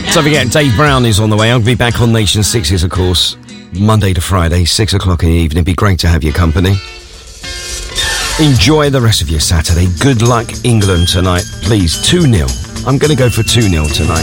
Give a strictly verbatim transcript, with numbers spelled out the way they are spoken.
Don't forget, Dave Brown is on the way. I'll be back on Nation Sixes, of course, Monday to Friday, six o'clock in the evening. It'd be great to have your company. Enjoy the rest of your Saturday. Good luck, England, tonight. Please, two nil. I'm going to go for two nil tonight.